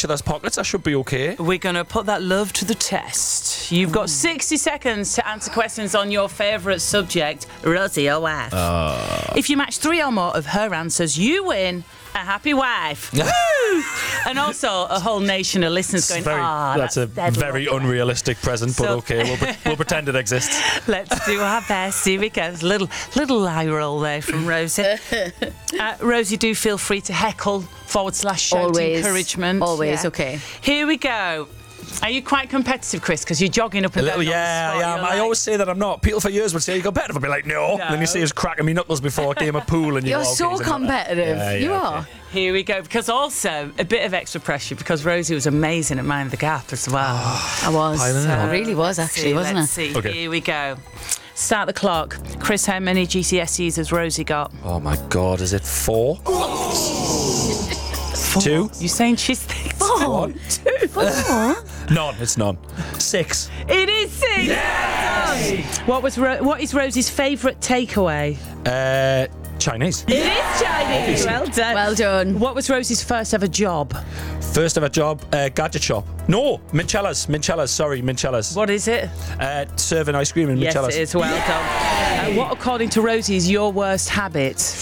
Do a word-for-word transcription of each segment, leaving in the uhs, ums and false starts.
each other's pockets. I should be okay. We're going to put that love to the test. You've got sixty seconds to answer questions on your favourite subject, Rosie, your wife. Uh. If you match three or more of her answers, you win a happy wife. Woo! And also a whole nation of listeners going, Very, ah, that's, that's a dead very lovely." unrealistic present, but So- okay, we'll, pre- we'll pretend it exists. Let's do our best. Here we go. Little, little eye roll there from Rosie. Uh, Rosie, do feel free to heckle forward slash shout Always. encouragement. Always, Yeah. okay. Here we go. Are you quite competitive, Chris? Because you're jogging up A and little, down. yeah, on the spot. yeah. You're I like- always say that I'm not. People for years would say, you're competitive. I'd be like, no. No. And then you see us cracking me knuckles before a game of pool. And you You're go, okay, so he's a- competitive. Yeah, yeah, you okay. are. Here we go. Because also a bit of extra pressure because Rosie was amazing at Mind the Gap as well. I was. Piling it on. I really was, actually, see, wasn't let's it? see. Okay. Here we go. Start the clock. Chris, how many G C S Es has Rosie got? Oh my God, is it four? Two? You saying she's thick? Oh, None, it's none. Six. It is six. What was Ro- what is Rosie's favourite takeaway? Uh, Chinese. It is Chinese. Well done. well done. What was Rosie's first ever job? First ever job, uh, gadget shop. No, Minchella's. Minchella's, sorry, Minchella's. What is it? Uh, serving ice cream in Yes, Minchella's. it is. Well done. Uh, what, according to Rosie, is your worst habit?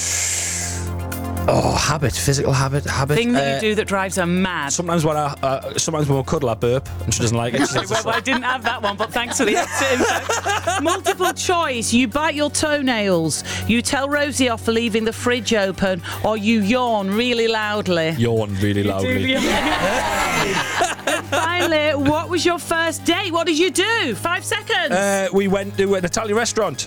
Oh, habit, physical habit, habit. Thing that Uh, you do that drives her mad. Sometimes when I, uh, sometimes when we cuddle, I burp, and she doesn't like it. She says, Well, I didn't have that one, but thanks for the extra info. Multiple choice. You bite your toenails. You tell Rosie off for leaving the fridge open, or you yawn really loudly. yawn really loudly. And finally, what was your first date? What did you do? Five seconds. Uh, we went to an Italian restaurant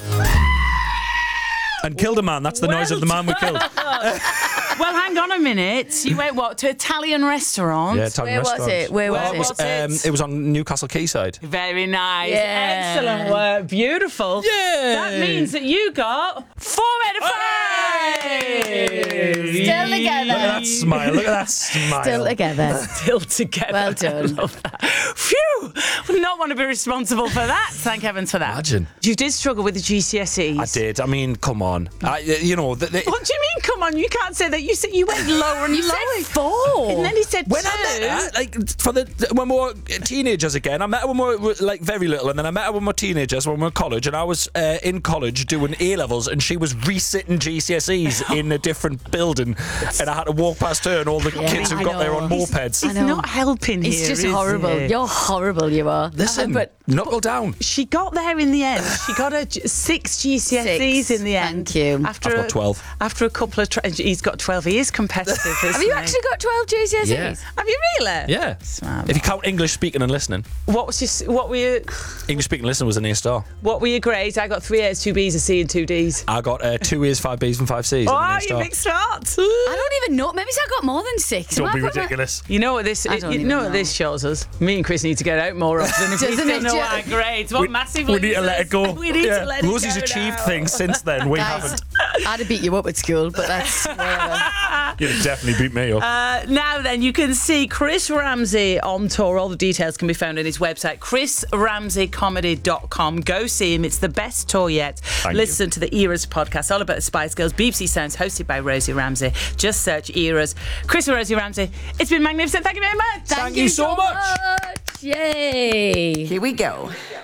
and killed a man. That's the Well noise of the man we killed. Well, hang on a minute. You went what to Italian restaurant? Yeah, Italian Where was restaurant. it? Where Where was was it? it? Um, it was on Newcastle Quayside. Very nice. Yeah. Excellent work. Beautiful. Yay. That means that you got four out of five. Still together. Look at that smile. Look at that smile. Still together. Still together. Well done. I love that. Phew. Would not want to be responsible for that. Thank heavens for that. Imagine. You did struggle with the G C S Es. I did. I mean, come on. I, you know, the, the, What do you mean? Come on, you can't say that. You said you went lower and You lower. said four. And then he said when two. I met her, like for the when we were teenagers again, I met her when we were like very little, and then I met her when we were teenagers when we were in college, and I was uh, in college doing A levels, and she was resitting G C S Es in a different building, and I had to walk past her and all the Yeah, kids who I got there know. on He's- mopeds. I He's know. not helping here. It's just is horrible. he? You're horrible, you are. Listen, But knuckle down. She got there in the end. She got her G- six G C S Es Six. in the end. Thank you. After I've a, got twelve. After a couple of, tra- he's got twelve. He is competitive. have you actually got twelve G C S Es? Yeah. Have you really? Yeah. Smart. If you count English speaking and listening, What was your, s- what were your, English speaking and listening was an A star. what were your grades? I got three A's, two B's, a C, and two D's. I got uh, two A's, five B's, and five C's. and an Oh, A you star. big smart. I don't even know. Maybe I got more than six. Don't Am I be put my- ridiculous. You know what this? I don't You even know know. what this shows us? Me and Chris need to get out more often. If we Doesn't still it know just- our grades, what We- massive We need to let it go. We need Yeah. to let Rosie's it go achieved now. things since then. We Guys, haven't. I'd have beat you up at school, but that's whatever. You'd have definitely beat me up. Uh, now then, you can see Chris Ramsey on tour. All the details can be found on his website, chris ramsey comedy dot com. Go see him. It's the best tour yet. Thank Listen to the Eras podcast, all about the Spice Girls, B B C Sounds, hosted by Rosie Ramsey. Just search Eras. Chris and Rosie Ramsey. It's been magnificent. Thank you very much. Thank, Thank you so much. much. Yay. Here we go.